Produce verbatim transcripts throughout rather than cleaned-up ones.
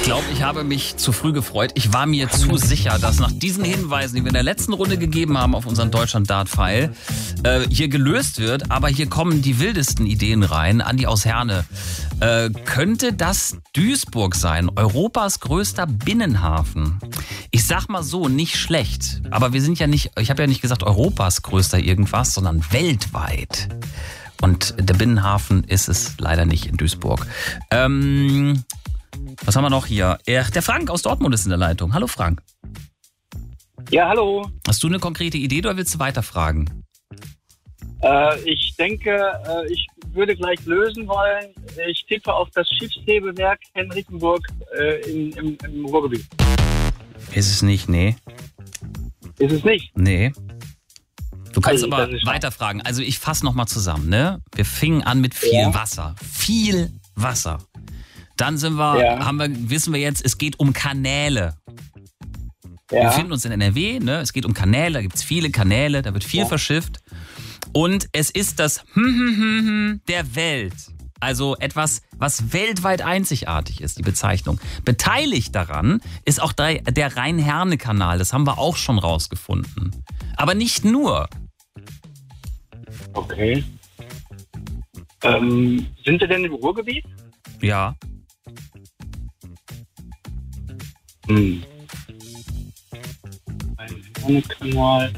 glaube, ich habe mich zu früh gefreut. Ich war mir zu sicher, dass nach diesen Hinweisen, die wir in der letzten Runde gegeben haben auf unseren Deutschland-Dart-File, äh, hier gelöst wird. Aber hier kommen die wildesten Ideen rein. Andi aus Herne. Äh, könnte das Duisburg sein? Europas größter Binnenhafen. Ich sag mal so, nicht schlecht. Aber wir sind ja nicht, ich habe ja nicht gesagt Europas größter irgendwas, sondern weltweit. Und der Binnenhafen ist es leider nicht in Duisburg. Ähm, was haben wir noch hier? Der Frank aus Dortmund ist in der Leitung. Hallo Frank. Ja, hallo. Hast du eine konkrete Idee oder willst du weiterfragen? Äh, ich denke, äh, ich würde gleich lösen wollen. Ich tippe auf das Schiffshebewerk Henrickenburg äh, in, im, im Ruhrgebiet. Ist es nicht, nee. Ist es nicht? Nee. Du kannst Also, aber weiterfragen. Also ich fasse nochmal zusammen, ne? Wir fingen an mit viel Ja. Wasser. Viel Wasser. Dann sind wir, Ja. haben wir, wissen wir jetzt, es geht um Kanäle. Ja. Wir befinden uns in N R W, ne? Es geht um Kanäle, da gibt es viele Kanäle, da wird viel Ja. verschifft. Und es ist das hm, hm, hm, hm der Welt. Also etwas, was weltweit einzigartig ist, die Bezeichnung. Beteiligt daran ist auch der, der Rhein-Herne-Kanal. Das haben wir auch schon rausgefunden. Aber nicht nur. Okay. Ähm, sind wir denn im Ruhrgebiet? Ja. Hm. Ein Kanal.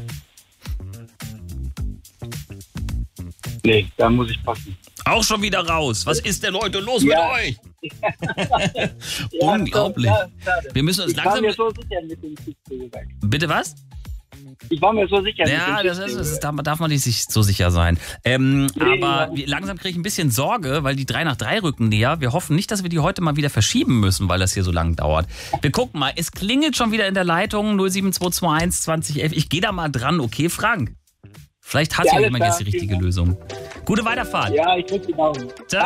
Nee, da muss ich passen. Auch schon wieder raus. Was ist denn heute los Ja. mit euch? Ja, Unglaublich. ja, schade. Wir müssen uns Ich war langsam... mir so sicher mit dem Schiffshebewerk. Bitte was? Ich war mir so sicher Ja, mit dem das ist, das ist, Schiffshebewerk. da darf man nicht sich so sicher sein. Ähm, Nee, aber ja. wir, langsam kriege ich ein bisschen Sorge, weil die drei nach drei rücken näher. Wir hoffen nicht, dass wir die heute mal wieder verschieben müssen, weil das hier so lange dauert. Wir gucken mal. Es klingelt schon wieder in der Leitung null sieben zwei zwei eins zwanzig elf. Ich gehe da mal dran. Okay, Frank? Vielleicht hat Ja, ja alles jemand klar. jetzt die richtige Vielen Dank. Lösung. Gute Weiterfahrt. Ja, ich drücke die Daumen. Ciao.